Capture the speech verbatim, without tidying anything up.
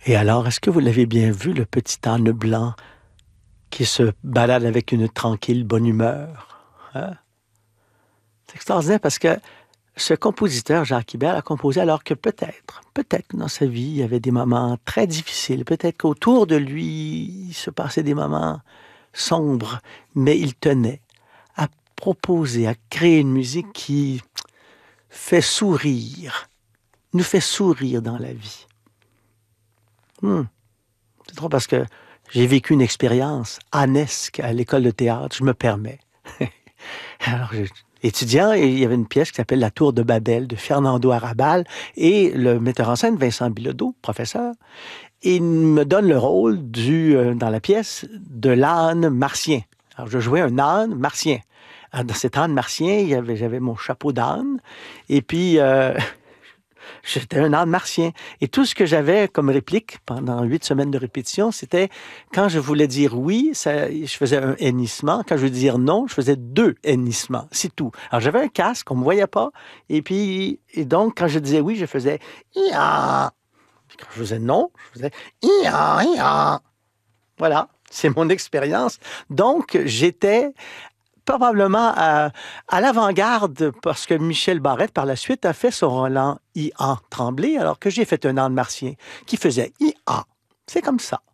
Et alors, est-ce que vous l'avez bien vu, le petit âne blanc qui se balade avec une tranquille bonne humeur? Hein? C'est extraordinaire parce que ce compositeur, Jacques Ibert, a composé alors que peut-être, peut-être dans sa vie, il y avait des moments très difficiles. Peut-être qu'autour de lui, il se passait des moments sombres, mais il tenait à proposer, à créer une musique qui fait sourire, nous fait sourire dans la vie. Hmm. C'est drôle parce que j'ai vécu une expérience annesque à l'école de théâtre, je me permets. Alors, je, étudiant, il y avait une pièce qui s'appelle La Tour de Babel de Fernando Arrabal et le metteur en scène, Vincent Bilodeau, professeur, il me donne le rôle du, euh, dans la pièce de l'âne martien. Alors, je jouais un âne martien. Alors, dans cet âne martien, il y avait, j'avais mon chapeau d'âne et puis euh, j'étais un âne martien. Et tout ce que j'avais comme réplique pendant huit semaines de répétition, c'était quand je voulais dire oui, ça, je faisais un hennissement. Quand je voulais dire non, je faisais deux hennissements. C'est tout. Alors, j'avais un casque, on ne me voyait pas. Et puis, et donc, quand je disais oui, je faisais ia. Puis quand je faisais non, je faisais ia, ia. Voilà. C'est mon expérience. Donc, j'étais probablement à, à l'avant-garde parce que Michel Barrette, par la suite, a fait son Roland I A Tremblay, alors que j'ai fait un âne martien qui faisait I A. C'est comme ça.